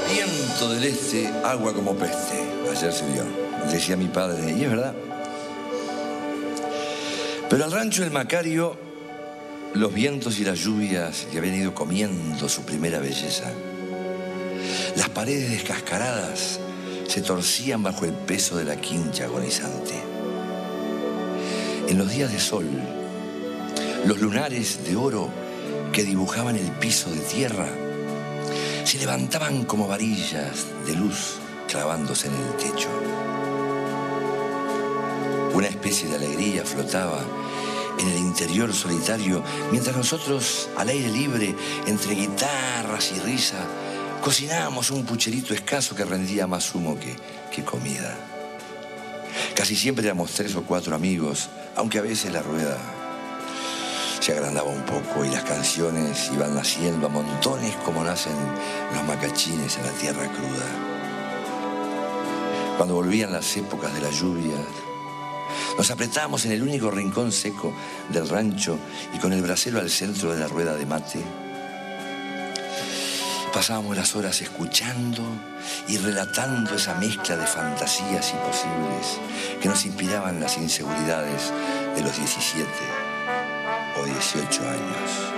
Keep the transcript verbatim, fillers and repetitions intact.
Viento del este, agua como peste. Ayer se vio, decía mi padre, y es verdad. Pero al rancho del Macario, los vientos y las lluvias le habían ido comiendo su primera belleza. Las paredes descascaradas se torcían bajo el peso de la quincha agonizante. En los días de sol, los lunares de oro que dibujaban el piso de tierra se levantaban como varillas de luz clavándose en el techo. Una especie de alegría flotaba en el interior solitario, mientras nosotros, al aire libre, entre guitarras y risa, cocinábamos un pucherito escaso que rendía más humo que, que comida. Casi siempre éramos tres o cuatro amigos, aunque a veces la rueda se agrandaba un poco y las canciones iban naciendo a montones como nacen los macachines en la tierra cruda. Cuando volvían las épocas de la lluvia, nos apretábamos en el único rincón seco del rancho y con el brasero al centro de la rueda de mate. Pasábamos las horas escuchando y relatando esa mezcla de fantasías imposibles que nos inspiraban las inseguridades de los diecisiete o dieciocho años.